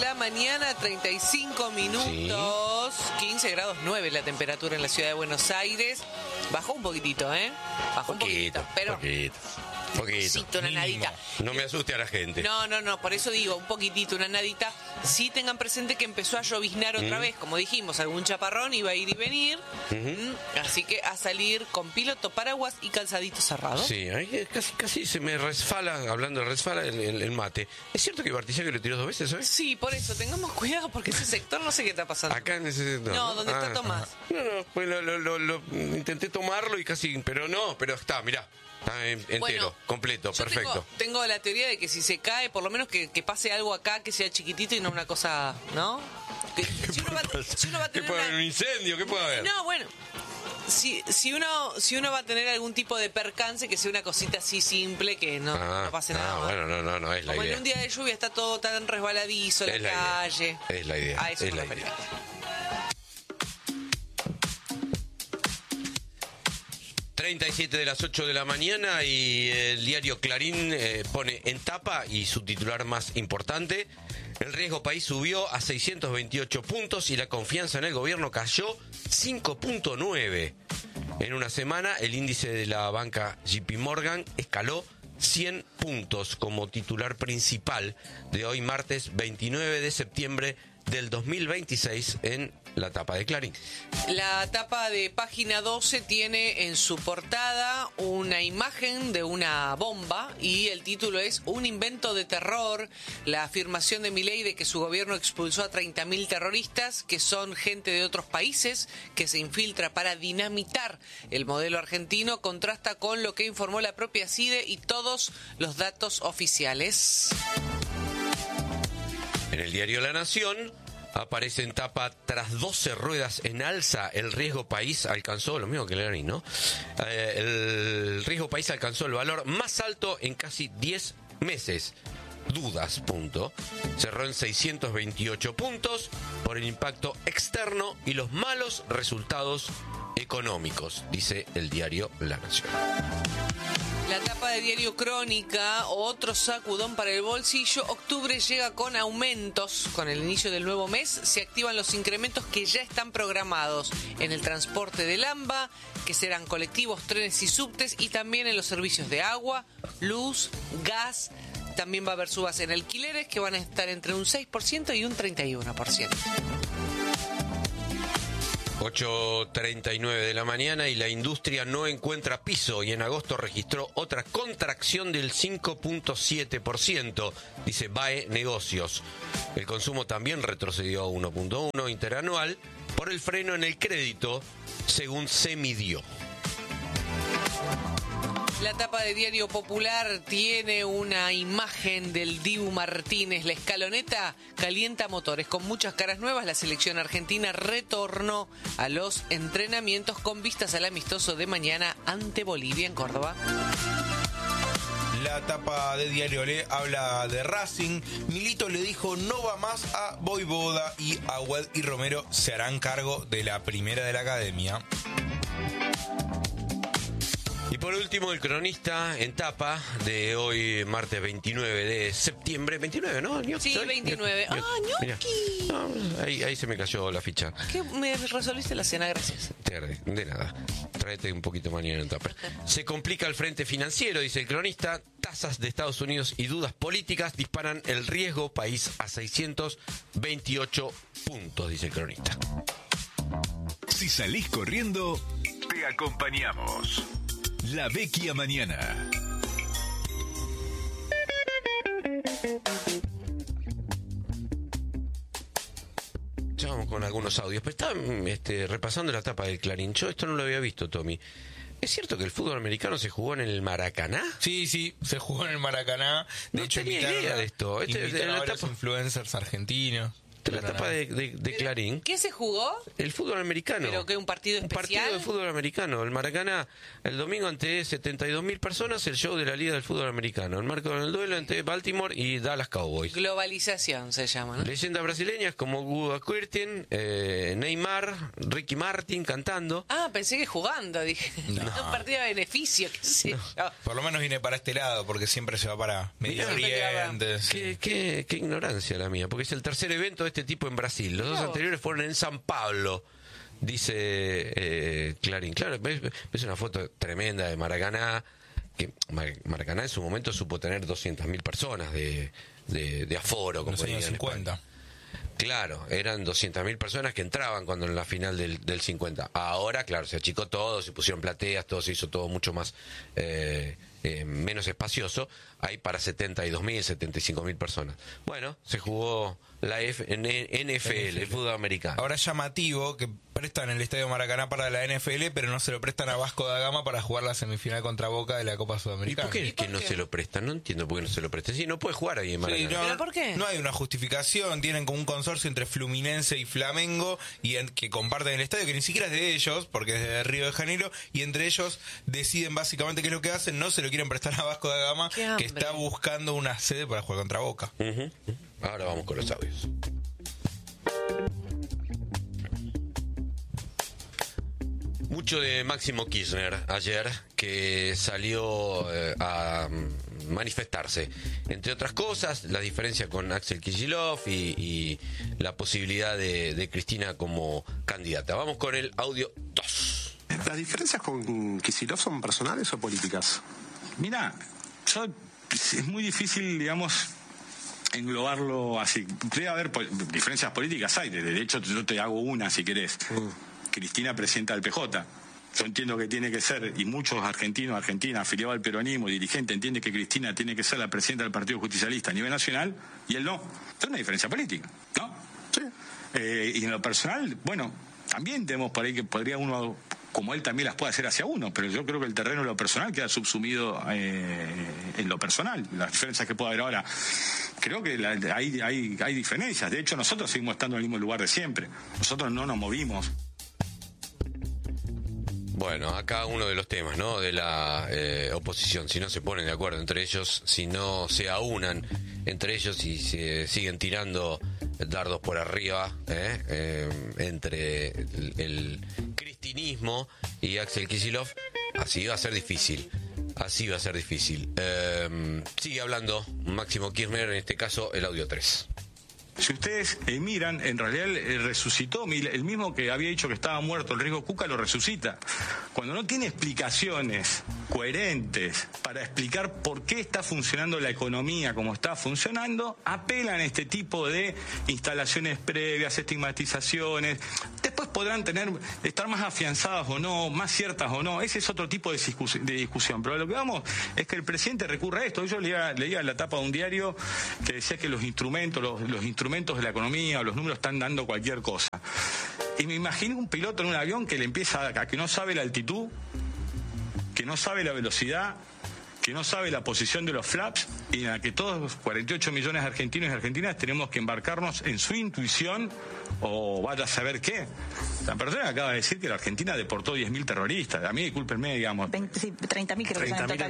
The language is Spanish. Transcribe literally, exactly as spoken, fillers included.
la mañana, treinta y cinco minutos, sí. quince grados nueve la temperatura en la ciudad de Buenos Aires. Bajó un poquitito, ¿eh? Bajó poquito, un poquito, pero... Poquito. Poquito. Una nadita. No me asuste a la gente. No, no, no, por eso digo, un poquitito, una nadita. Sí tengan presente que empezó a lloviznar otra mm. vez, como dijimos, algún chaparrón iba a ir y venir. Uh-huh. Así que a salir con piloto, paraguas y calzadito cerrado. Sí, ahí casi, casi se me resfala, hablando de resfala, el, el, el mate. ¿Es cierto que Bartisario le tiró dos veces hoy? Sí, por eso, tengamos cuidado porque ese sector no sé qué está pasando. Acá en ese sector. No, ¿dónde ah, está Tomás? No, no, pues lo, lo, lo, lo intenté tomarlo y casi, pero no, pero está, mirá. Está entero, bueno, completo, perfecto. Tengo, tengo la teoría de que si se cae, por lo menos que, que pase algo acá que sea chiquitito y no una cosa, ¿no? Que, si, uno va, si uno va a tener ¿Qué puede una... haber? ¿Un incendio? ¿Qué puede haber? No, bueno, si, si, uno, si uno va a tener algún tipo de percance, que sea una cosita así simple, que no, ah, no pase ah, nada. Bueno, no, no, no es la Como idea. En un día de lluvia está todo tan resbaladizo, es la, la calle. Idea. Es la idea. A eso es me la refería. idea. treinta y siete de las ocho de la mañana y el diario Clarín eh, pone en tapa y su titular más importante: el riesgo país subió a seiscientos veintiocho puntos y la confianza en el gobierno cayó cinco punto nueve. En una semana el índice de la banca J P Morgan escaló cien puntos como titular principal de hoy martes veintinueve de septiembre del dos mil veintiséis en la tapa de Clarín. La tapa de página doce tiene en su portada una imagen de una bomba y el título es Un invento de terror. La afirmación de Milei de que su gobierno expulsó a treinta mil terroristas, que son gente de otros países que se infiltra para dinamitar el modelo argentino, contrasta con lo que informó la propia CIDE y todos los datos oficiales. En el diario La Nación aparece en tapa: tras doce ruedas en alza, el riesgo país alcanzó, lo mismo que Clarín, ¿no? Eh, el riesgo país alcanzó el valor más alto en casi diez meses. Dudas, punto. Cerró en seiscientos veintiocho puntos por el impacto externo y los malos resultados económicos, dice el diario La Nación. La tapa de diario Crónica, otro sacudón para el bolsillo. Octubre llega con aumentos. Con el inicio del nuevo mes se activan los incrementos que ya están programados en el transporte del AMBA, que serán colectivos, trenes y subtes, y también en los servicios de agua, luz, gas. También va a haber subas en alquileres que van a estar entre un seis por ciento y un treinta y uno por ciento. ocho treinta y nueve de la mañana y la industria no encuentra piso y en agosto registró otra contracción del cinco punto siete por ciento, dice B A E Negocios. El consumo también retrocedió a uno punto uno interanual por el freno en el crédito, según se midió. La tapa de Diario Popular tiene una imagen del Dibu Martínez. La escaloneta calienta motores. Con muchas caras nuevas, la selección argentina retornó a los entrenamientos con vistas al amistoso de mañana ante Bolivia en Córdoba. La tapa de Diario Le habla de Racing. Milito le dijo no va más a Voivoda y Agüed y Romero se harán cargo de la primera de la academia. Y por último, el Cronista en tapa de hoy, martes veintinueve de septiembre. veintinueve, ¿no? Sí, veintinueve. ¡Ah, ñoqui! No, ahí, ahí se me cayó la ficha. ¿Qué? Me resolviste la cena, gracias. De, de nada. Tráete un poquito mañana en tapa. Se complica el frente financiero, dice el Cronista. Tasas de Estados Unidos y dudas políticas disparan el riesgo país a seiscientos veintiocho puntos, dice el Cronista. Si salís corriendo, te acompañamos. La Vecchia Mañana. Ya vamos con algunos audios. Pero estaba este, repasando la tapa del Clarín. Yo esto no lo había visto, Tommy. ¿Es cierto que el fútbol americano se jugó en el Maracaná? Sí, sí, se jugó en el Maracaná. De no hecho, tenía idea de esto. Este, invitaron de a la varios tapa... influencers argentinos. De la tapa de, de, de Clarín. ¿Qué se jugó? El fútbol americano. ¿Pero qué, un partido Un especial? partido de fútbol americano. El Maracaná, el domingo ante setenta y dos mil personas, el show de la Liga del Fútbol Americano. El marco del duelo entre Baltimore y Dallas Cowboys. Globalización se llama, ¿no? Leyendas brasileñas como Guga Kuerten, eh, Neymar, Ricky Martin cantando. Ah, pensé que jugando, dije. No. Un partido de beneficio, qué sé yo. Por lo menos viene para este lado, porque siempre se va para Medio Mirá, Oriente. sí. Qué, qué, qué ignorancia la mía, porque es el tercer evento de este tipo en Brasil. Los dos No. anteriores fueron en San Pablo, dice eh, Clarín. Claro, ves, ves una foto tremenda de Maracaná, que Mar- Maracaná en su momento supo tener doscientas mil personas de, de, de aforo, En como los años dirían en cincuenta. España. Claro, eran doscientas mil personas que entraban cuando en la final del, del cincuenta. Ahora, claro, se achicó todo, se pusieron plateas, todo se hizo todo mucho más eh, eh, menos espacioso. Hay para setenta y dos mil, setenta y cinco mil personas. Bueno, se jugó la F, N- N F L, el fútbol americano. Ahora es llamativo que prestan el Estadio Maracaná para la N F L, pero no se lo prestan a Vasco da Gama para jugar la semifinal contra Boca de la Copa ¿Y Sudamericana. por qué es que no se lo prestan? No entiendo por qué no se lo prestan. Sí, no puede jugar ahí en Sí, Maracaná. no, ¿Pero por qué? No hay una justificación, tienen como un consorcio entre Fluminense y Flamengo y en- que comparten el estadio, que ni siquiera es de ellos, porque es de Río de Janeiro, y entre ellos deciden básicamente qué es lo que hacen, no se lo quieren prestar a Vasco da Gama, Qué que hambre. está buscando una sede para jugar contra Boca. Ujú. Ahora vamos con los audios. Mucho de Máximo Kirchner ayer, que salió eh, a mm, manifestarse. Entre otras cosas, la diferencia con Axel Kicillof y, y la posibilidad de, de Cristina como candidata. Vamos con el audio dos. ¿Las diferencias con Kicillof son personales o políticas? Mira, yo, es muy difícil, digamos, englobarlo así. Puede haber pol- diferencias políticas, hay. De hecho, yo te hago una, si querés. Cristina, presidenta del P J. Yo entiendo que tiene que ser, y muchos argentinos, argentinas, afiliados al peronismo, dirigentes, entienden que Cristina tiene que ser la presidenta del Partido Justicialista a nivel nacional, y él no. Es una diferencia política, ¿no? Sí. Eh, y en lo personal, bueno, también tenemos por ahí que podría uno, como él también las puede hacer hacia uno, pero yo creo que el terreno de lo personal queda subsumido eh, en lo personal. Las diferencias que puede haber ahora, creo que la, hay, hay, hay diferencias. De hecho, nosotros seguimos estando en el mismo lugar de siempre. Nosotros no nos movimos. Bueno, acá uno de los temas, ¿no? De la eh, oposición, si no se ponen de acuerdo entre ellos, si no se aunan entre ellos y se siguen tirando dardos por arriba, ¿eh? Eh, entre el, el cristinismo y Axel Kicillof, así va a ser difícil. Así va a ser difícil. Eh, sigue hablando Máximo Kirchner, en este caso el audio tres. Si ustedes eh, miran, en realidad eh, resucitó, el mismo que había dicho que estaba muerto, el riesgo Cuca, lo resucita. Cuando no tiene explicaciones coherentes para explicar por qué está funcionando la economía como está funcionando, apelan a este tipo de instalaciones previas, estigmatizaciones. Después podrán tener, estar más afianzadas o no, más ciertas o no. Ese es otro tipo de, discus- de discusión. Pero lo que vamos es que el presidente recurre a esto. Yo leía, leía en la tapa de un diario que decía que los instrumentos, los, los instrumentos de la economía o los números están dando cualquier cosa. Y me imagino un piloto en un avión que le empieza a, a que no sabe la altitud, que no sabe la velocidad, que no sabe la posición de los flaps, y en la que todos los cuarenta y ocho millones de argentinos y argentinas tenemos que embarcarnos en su intuición, o vaya a saber qué. La persona acaba de decir que la Argentina deportó diez mil terroristas. A mí, discúlpenme, digamos. veinte, sí, treinta mil creo que son en treinta mil total.